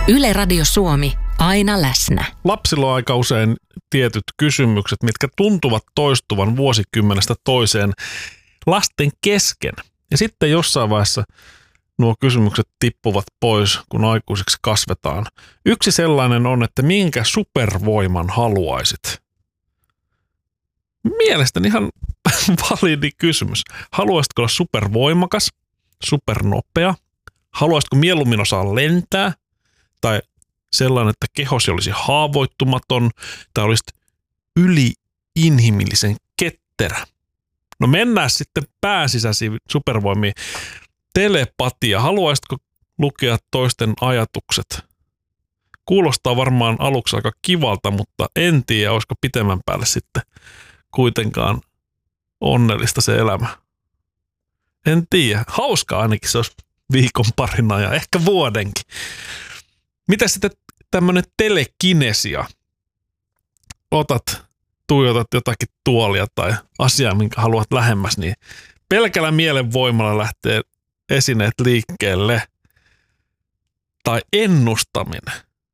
Yle Radio Suomi, aina läsnä. Lapsilla on aika usein tietyt kysymykset, mitkä tuntuvat toistuvan vuosikymmenestä toiseen lasten kesken. Ja sitten jossain vaiheessa nuo kysymykset tippuvat pois, kun aikuisiksi kasvetaan. Yksi sellainen on, että minkä supervoiman haluaisit? Mielestäni ihan validi kysymys. Haluaisitko olla supervoimakas, supernopea? Haluaisitko mieluummin osaa lentää? Tai sellainen, että kehosi olisi haavoittumaton tai olisit yli-inhimillisen ketterä. No mennään sitten pääsisäisiin supervoimiin. Telepatia. Haluaisitko lukea toisten ajatukset? Kuulostaa varmaan aluksi aika kivalta, mutta en tiedä, olisiko pitemmän päälle sitten kuitenkaan onnellista se elämä. En tiedä. Hauskaa ainakin se olisi viikon parina ja ehkä vuodenkin. Mitä sitten tämmöinen telekinesia? Tuijotat jotakin tuolia tai asiaa, minkä haluat lähemmäs, niin pelkällä mielenvoimalla lähtee esineet liikkeelle. Tai ennustaminen.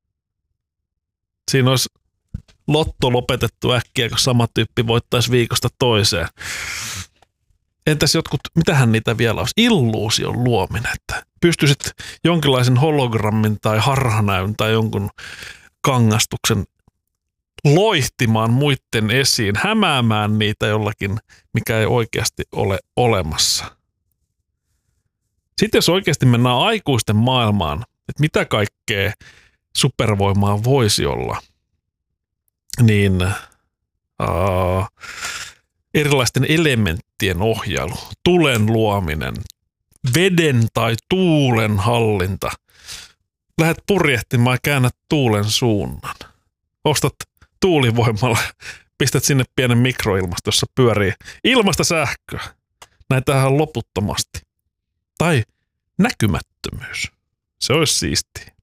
Siinä olisi lotto lopetettu äkkiä, kun sama tyyppi voittaisi viikosta toiseen. Entäs jotkut, mitähän niitä vielä olisi? Illuusion luominen, että pystyisit jonkinlaisen hologrammin tai harhanäyn tai jonkun kangastuksen loihtimaan muiden esiin, hämäämään niitä jollakin, mikä ei oikeasti ole olemassa. Sitten jos oikeasti mennään aikuisten maailmaan, että mitä kaikkea supervoimaa voisi olla, niin erilaisten elementtien ohjailu, tulen luominen, veden tai tuulen hallinta. Lähet purjehtimaan ja käännät tuulen suunnan. Ostat tuulivoimalla, pistät sinne pienen mikroilmasto, jossa pyörii ilmasta sähköä. Näitähän on loputtomasti. Tai näkymättömyys. Se olisi siistiä.